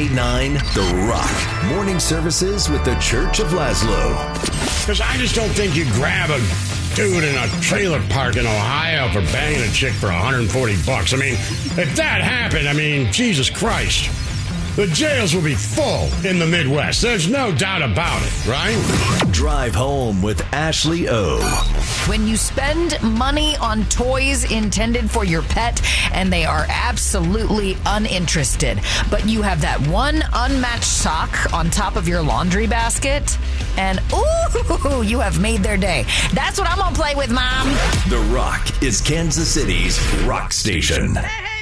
98.9 The Rock. Morning services with the Church of Laszlo. Because I just don't think you grab a dude in a trailer park in Ohio for banging a chick for $140. I mean, if that happened, Jesus Christ. The jails will be full in the Midwest. There's no doubt about it, right? Drive home with Ashley O. When you spend money on toys intended for your pet and they are absolutely uninterested, but you have that one unmatched sock on top of your laundry basket, and ooh, you have made their day. That's what I'm going to play with, Mom. The Rock is Kansas City's rock station. Hey!